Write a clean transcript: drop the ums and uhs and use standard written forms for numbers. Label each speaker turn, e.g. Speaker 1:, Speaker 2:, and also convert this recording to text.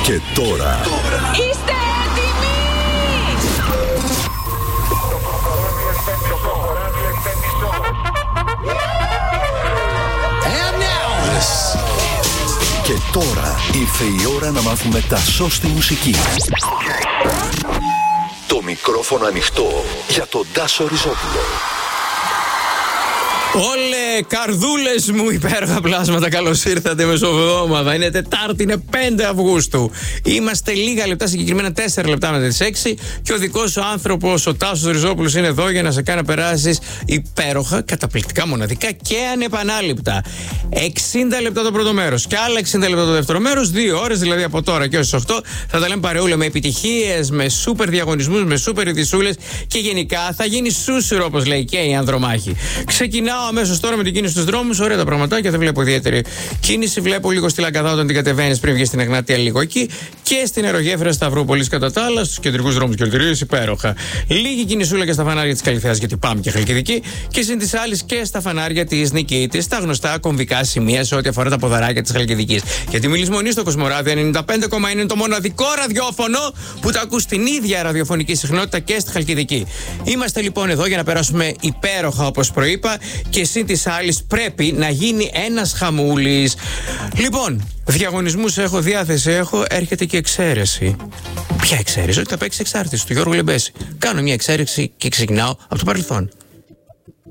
Speaker 1: Και τώρα.
Speaker 2: Είστε έτοιμοι!
Speaker 1: Και τώρα ήρθε η ώρα να μάθουμε τα σως στη μουσική. Το μικρόφωνο ανοιχτό για τον Τάσο Ριζόπουλο.
Speaker 3: Όλε, καρδούλες μου, υπέροχα πλάσματα, καλώς ήρθατε μεσοβδόμαδα. Είναι Τετάρτη, είναι 5 Αυγούστου. Είμαστε λίγα λεπτά, συγκεκριμένα 4 λεπτά μετά τις 6. Και ο δικός σου άνθρωπος, ο Τάσος Ριζόπουλος, είναι εδώ για να σε κάνει να περάσεις υπέροχα, καταπληκτικά, μοναδικά και ανεπανάληπτα. 60 λεπτά το πρώτο μέρος και άλλα 60 λεπτά το δεύτερο μέρος. 2 ώρες δηλαδή από τώρα και ως 8. Θα τα λέμε παρεούλα με επιτυχίες, με σούπερ διαγωνισμούς, με σούπερ ειδισούλες και γενικά θα γίνει σούσουρο, όπως λέει και η Ανδρομάχη. Ξεκινάω αμέσως τώρα με την κίνηση στους δρόμους. Ωραία τα πραγματάκια, δεν βλέπω ιδιαίτερη κίνηση. Βλέπω λίγο στη Λαγκαδά όταν την κατεβαίνεις πριν βγει στην Εγνάτια, λίγο εκεί. Και στην Αερογέφυρα Σταυρούπολης κατά τα άλλα, στους κεντρικούς δρόμους και ολτηρίες, υπέροχα. Λίγη κινησούλα και στα φανάρια της Καλυθέας, γιατί πάμε και Χαλκιδική. Και συν της άλλης και στα φανάρια της Νικήτης, τα γνωστά κομβικά σημεία σε ό,τι αφορά τα ποδαράκια της Χαλκιδικής. Γιατί μη λησμονείς, το Κοσμοράδιο 95,1 είναι το μοναδικό ραδιόφωνο που τα ακούς στην ίδια ραδιοφωνική συχνότητα και στη Χαλκιδική. Είμαστε λοιπόν εδώ για να περάσουμε υπέροχα, όπως προείπα. Και συν της άλλης πρέπει να γίνει ένας χαμούλης. Λοιπόν, διαγωνισμούς έχω, διάθεση έχω, έρχεται και εξαίρεση. Ποια εξαίρεση? Ότι θα παίξει εξάρτηση του Γιώργου Λεμπέση. Κάνω μια εξαίρεση και ξεκινάω από το παρελθόν.